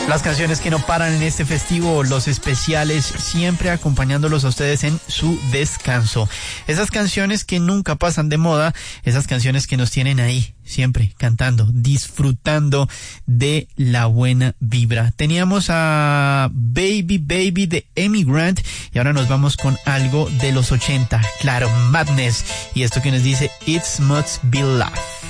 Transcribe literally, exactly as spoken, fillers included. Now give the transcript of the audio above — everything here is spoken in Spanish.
Las canciones que no paran en este festivo, los especiales, siempre acompañándolos a ustedes en su descanso. Esas canciones que nunca pasan de moda, esas canciones que nos tienen ahí, siempre cantando, disfrutando de la buena vibra. Teníamos a Baby Baby de Amy Grant y ahora nos vamos con algo de los ochenta. Claro, Madness. Y esto que nos dice It Must Be Love.